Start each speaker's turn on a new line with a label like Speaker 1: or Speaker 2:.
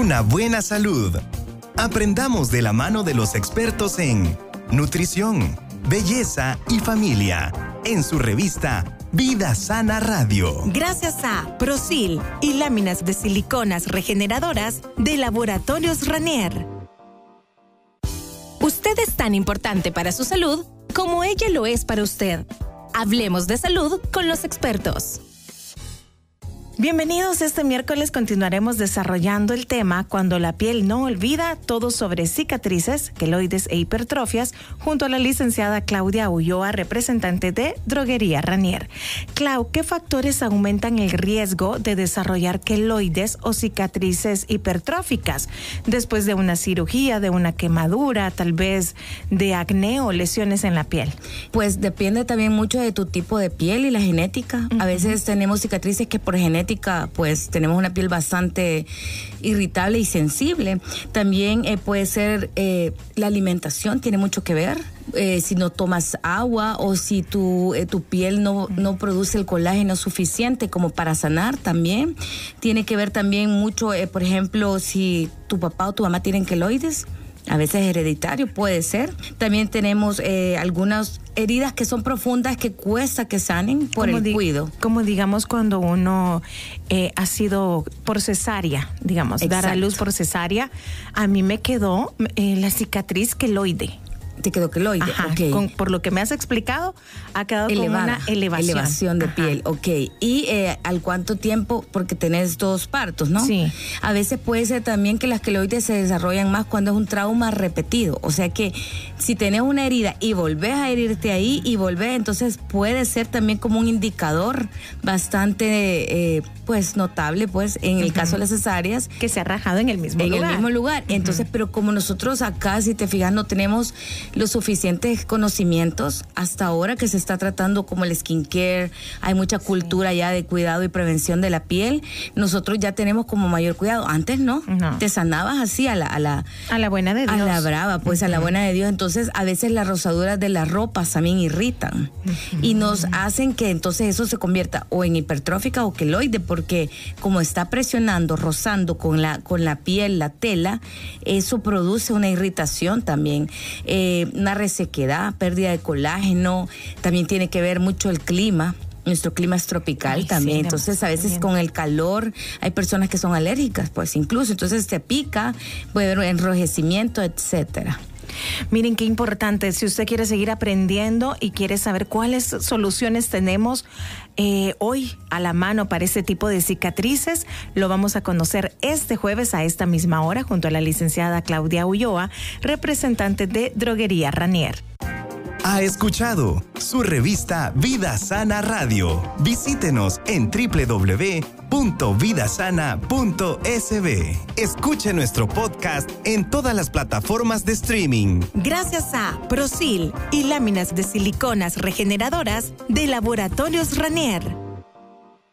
Speaker 1: una buena salud. Aprendamos de la mano de los expertos en nutrición, belleza y familia, en su revista Vida Sana Radio.
Speaker 2: Gracias a Prosil y láminas de siliconas regeneradoras de Laboratorios Ranier. Usted es tan importante para su salud como ella lo es para usted. Hablemos de salud con los expertos. Bienvenidos, este miércoles continuaremos desarrollando el tema Cuando la piel no olvida, todo sobre cicatrices, queloides e hipertrofias, junto a la licenciada Claudia Ulloa, representante de Droguería Ranier. Clau, ¿qué factores aumentan el riesgo de desarrollar queloides o cicatrices hipertróficas después de una cirugía, de una quemadura, tal vez de acné o lesiones en la piel?
Speaker 3: Pues depende también mucho de tu tipo de piel y la genética. A veces tenemos cicatrices que por genética pues tenemos una piel bastante irritable y sensible. También puede ser la alimentación, tiene mucho que ver. Si no tomas agua o si tu piel no produce el colágeno suficiente como para sanar, también tiene que ver también mucho, por ejemplo, si tu papá o tu mamá tienen queloides. A veces hereditario puede ser. También tenemos algunas heridas que son profundas que cuesta que sanen por el cuido.
Speaker 2: Como digamos cuando uno ha sido por cesárea, digamos,
Speaker 3: Exacto.
Speaker 2: dar a luz por cesárea. A mí me quedó la cicatriz queloide.
Speaker 3: Te quedó queloide,
Speaker 2: okay.
Speaker 3: Ok.
Speaker 2: Por lo que me has explicado, ha quedado
Speaker 3: Elevada,
Speaker 2: con una elevación
Speaker 3: de piel, ok. Y ¿al cuánto tiempo? Porque tenés 2 partos, ¿no?
Speaker 2: Sí.
Speaker 3: A veces puede ser también que las queloides se desarrollan más cuando es un trauma repetido. O sea que si tenés una herida y volvés a herirte ahí y volvés, entonces puede ser también como un indicador bastante pues notable, pues en el caso de las cesáreas.
Speaker 2: Que se ha rajado en el mismo lugar.
Speaker 3: En el mismo lugar. Entonces, pero como nosotros acá, si te fijas, no tenemos los suficientes conocimientos hasta ahora que se está tratando como el skincare, hay mucha cultura ya de cuidado y prevención de la piel. Nosotros ya tenemos como mayor cuidado. Antes no. Te sanabas así a la
Speaker 2: buena de Dios.
Speaker 3: A la brava, pues a la buena de Dios. Entonces, a veces las rosaduras de las ropas también irritan y nos hacen que entonces eso se convierta o en hipertrófica o queloide, porque como está presionando, rozando con la piel, la tela, eso produce una irritación también, una resequedad, pérdida de colágeno. También tiene que ver mucho el clima. Nuestro clima es tropical también, sí, entonces a veces con el calor hay personas que son alérgicas, pues incluso, entonces te pica, puede haber enrojecimiento, etcétera.
Speaker 2: Miren qué importante, si usted quiere seguir aprendiendo y quiere saber cuáles soluciones tenemos hoy a la mano para este tipo de cicatrices, lo vamos a conocer este jueves a esta misma hora junto a la licenciada Claudia Ulloa, representante de Droguería Ranier.
Speaker 1: Ha escuchado su revista Vida Sana Radio. Visítenos en www.vidasana.sb. Escuche nuestro podcast en todas las plataformas de streaming.
Speaker 2: Gracias a Prosil y láminas de siliconas regeneradoras de Laboratorios Ranier.